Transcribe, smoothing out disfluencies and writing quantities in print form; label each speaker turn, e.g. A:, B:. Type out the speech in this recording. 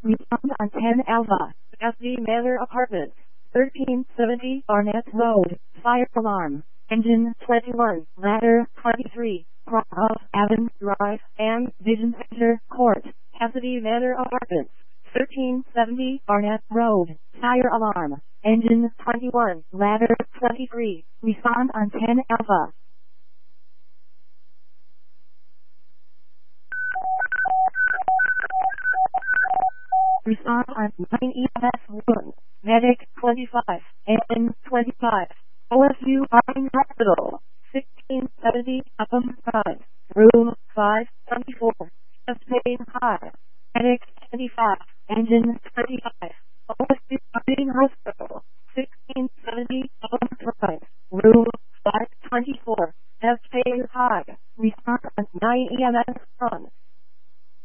A: Respond on 10 Alpha. SD Manor Apartments. 1370 Barnett Road. Fire alarm. Engine 21. Ladder 23. Cross Avenue Drive and Vision Center Court. Cassidy Manor Apartments. 1370 Barnett Road. Fire alarm. Engine 21. Ladder 23. Respond on 10 Alpha. Respond on 9 EMS 1. Medic 25. N 25. OSU Army Hospital. 1670 Upham Drive. Room 524. Chest pain high. Medic 25. Engine 25. OSU Army Hospital. 1670 Upham Drive. Room 524. Chest pain high. Respond on 9 EMS 1.